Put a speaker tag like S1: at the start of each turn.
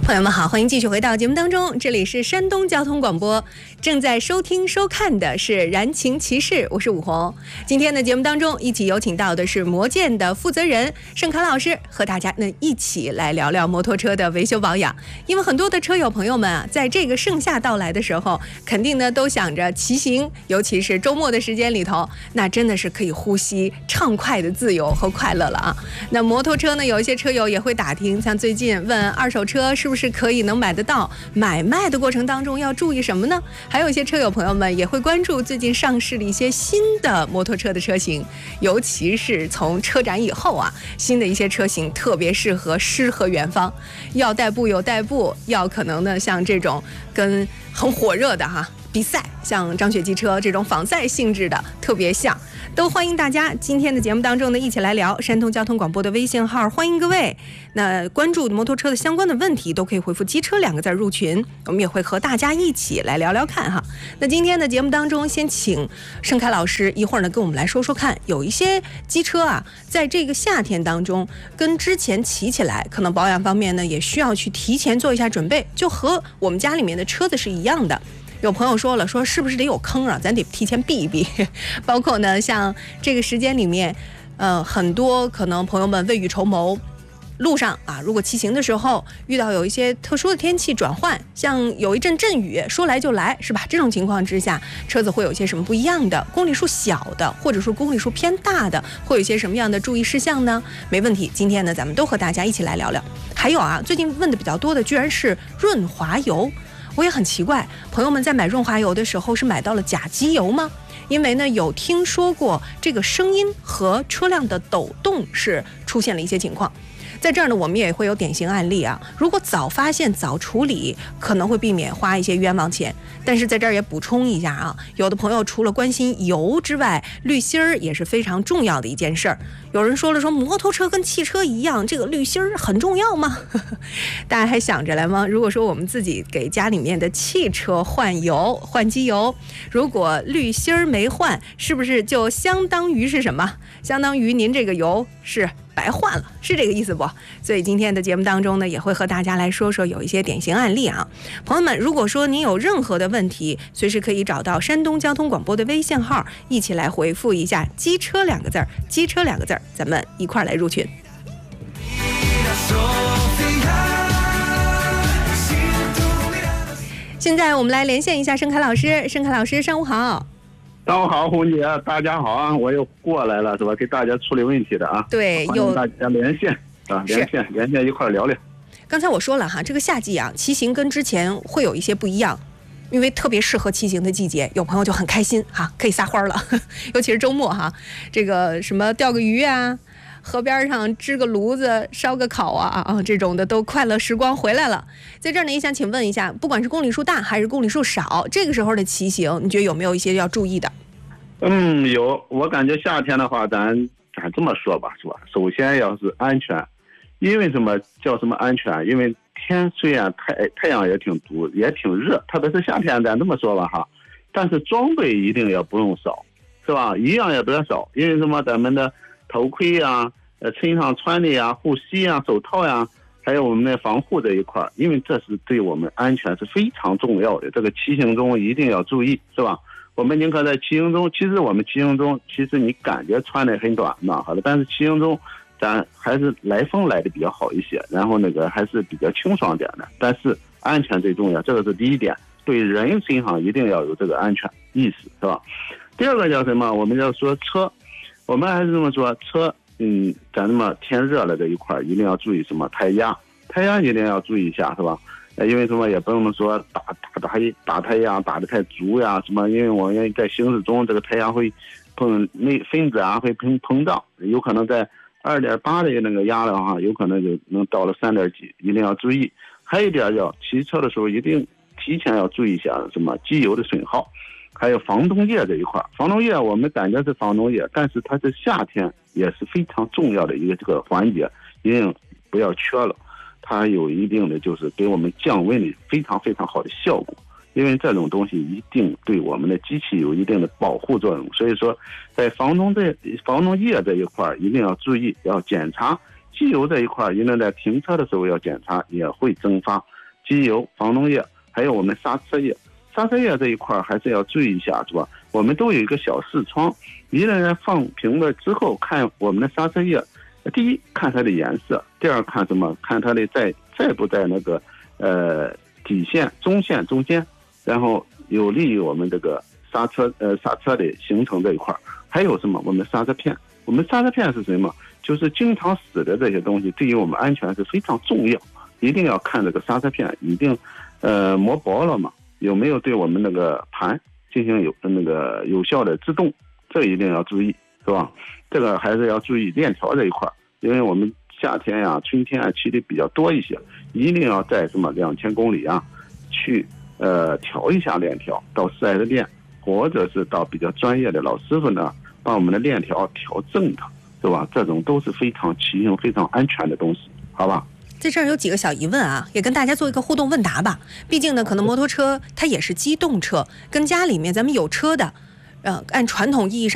S1: 朋友们好，欢迎继续回到节目当中，这里是山东交通广播，正在收听收看的是燃情骑士，我是武红。今天的节目当中，一起有请到的是魔剑的负责人盛凯老师，和大家呢一起来聊聊摩托车的维修保养。因为很多的车友朋友们啊，在这个盛夏到来的时候，肯定呢都想着骑行，尤其是周末的时间里头，那真的是可以呼吸畅快的自由和快乐了啊。那摩托车呢，有一些车友也会打听，像最近问二手车是不是可以能买得到，买卖的过程当中要注意什么呢？还有一些车友朋友们也会关注最近上市的一些新的摩托车的车型，尤其是从车展以后啊，新的一些车型特别适合诗和远方，要代步有代步，要可能呢像这种跟很火热的比赛，像张雪机车这种仿赛性质的特别像，都欢迎大家今天的节目当中呢一起来聊。山东交通广播的微信号欢迎各位，那关注摩托车的相关的问题都可以回复机车2个字入群，我们也会和大家一起来聊聊看哈。那今天的节目当中，先请盛凯老师一会儿呢跟我们来说说看，有一些机车啊在这个夏天当中跟之前骑起来可能保养方面呢也需要去提前做一下准备，就和我们家里面的车子是一样的。有朋友说了，说是不是得有坑啊，咱得提前避一避。包括呢像这个时间里面很多可能朋友们未雨绸缪，路上啊如果骑行的时候遇到有一些特殊的天气转换，像有一阵阵雨说来就来，是吧？这种情况之下，车子会有一些什么不一样的，公里数小的或者说公里数偏大的会有一些什么样的注意事项呢？没问题，今天呢咱们都和大家一起来聊聊。还有啊，最近问的比较多的居然是润滑油。我也很奇怪，朋友们在买润滑油的时候是买到了假机油吗？因为呢有听说过这个声音和车辆的抖动是出现了一些情况。在这儿呢我们也会有典型案例啊，如果早发现早处理，可能会避免花一些冤枉钱。但是在这儿也补充一下啊，有的朋友除了关心油之外，滤芯儿也是非常重要的一件事儿。有人说了，说摩托车跟汽车一样，这个滤芯儿很重要吗？大家还想着来吗？如果说我们自己给家里面的汽车换油换机油，如果滤芯儿没换，是不是就相当于是什么？相当于您这个油是白换了，是这个意思不？所以今天的节目当中呢，也会和大家来说说有一些典型案例啊。朋友们，如果说您有任何的问题，随时可以找到山东交通广播的微信号，一起来回复一下机车2个字，机车2个字，咱们一块来入群。现在我们来连线一下盛凯老师，盛凯老师上午好。
S2: 上午好，红姐，大家好啊！我又过来了，是吧？给大家处理问题的啊。
S1: 对，
S2: 有大家连线啊，连线一块聊聊。
S1: 刚才我说了哈，这个夏季啊，骑行跟之前会有一些不一样，因为特别适合骑行的季节，有朋友就很开心哈，可以撒欢了，尤其是周末哈，这个什么钓个鱼啊，河边上支个炉子烧个烤啊这种的都快乐时光回来了。在这儿呢也想请问一下，不管是公里数大还是公里数少，这个时候的骑行你觉得有没有一些要注意的？
S2: 有，我感觉夏天的话咱这么说吧，是吧？首先要是安全，因为什么叫什么安全？因为天虽然太阳也挺毒也挺热，特别是夏天咱这么说吧哈，但是装备一定也不用少，是吧？一样也不要少，因为什么？咱们的头盔啊，身上穿的呀，护膝啊，手套呀，还有我们的防护这一块，因为这是对我们安全是非常重要的。这个骑行中一定要注意，是吧？我们宁可在骑行中，其实我们骑行中，其实你感觉穿的很短嘛，好了，但是骑行中咱还是来风来的比较好一些，然后那个还是比较清爽点的。但是安全最重要，这个是第一点，对人身上一定要有这个安全意识，是吧？第二个叫什么？我们要说车，我们还是这么说，车，咱这么天热了这一块一定要注意什么？胎压一定要注意一下，是吧？因为什么也不能说打胎压打得太足呀，什么？因为我们在行驶中这个胎压会分子啊会膨胀，有可能在2.8的那个压的话，有可能就能到了3点几，一定要注意。还有一点要骑车的时候一定提前要注意一下什么机油的损耗，还有防冻液这一块。防冻液我们感觉是防冻液，但是它是夏天也是非常重要的一个这个环节，一定不要缺了。它有一定的就是给我们降温的非常非常好的效果，因为这种东西一定对我们的机器有一定的保护作用。所以说在防冻液这一块一定要注意，要检查。机油这一块一定在停车的时候要检查，也会蒸发。 机油、防冻液，还有我们刹车液。刹车液这一块还是要注意一下，是吧？我们都有一个小视窗，一个人放平了之后看我们的刹车液，第一看它的颜色，第二看什么？看它的在不在那个底线、中线中间，然后有利于我们这个刹车的形成这一块。还有什么？我们刹车片，我们刹车片是什么？就是经常使的这些东西，对于我们安全是非常重要，一定要看这个刹车片一定磨薄了嘛，有没有对我们那个盘进行有效的制动，这一定要注意，是吧？这个还是要注意链条这一块，因为我们夏天呀、春天啊骑的比较多一些，一定要在2000公里啊去调一下链条，到4S店或者是到比较专业的老师傅呢，把我们的链条调正的，是吧？这种都是非常骑行、非常安全的东西，好吧？
S1: 在这儿有几个小疑问啊，也跟大家做一个互动问答吧。毕竟呢，可能摩托车它也是机动车，跟家里面咱们有车的，按传统意义上。